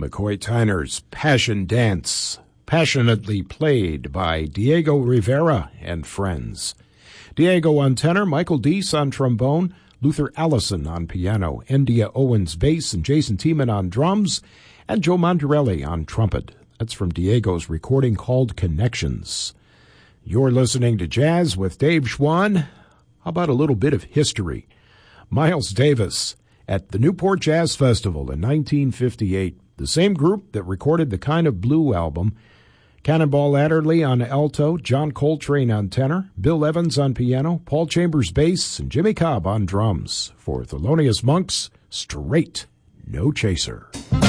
McCoy Tyner's Passion Dance, passionately played by Diego Rivera and friends. Diego on tenor, Michael Deese on trombone, Luther Allison on piano, Endia Owens bass, and Jason Tiemann on drums, and Joe Monterelli on trumpet. That's from Diego's recording called Connections. You're listening to Jazz with Dave Schwann. How about a little bit of history? Miles Davis at the Newport Jazz Festival in 1958, the same group that recorded the Kind of Blue album. Cannonball Adderley on alto, John Coltrane on tenor, Bill Evans on piano, Paul Chambers bass, and Jimmy Cobb on drums. For Thelonious Monk's Straight No Chaser.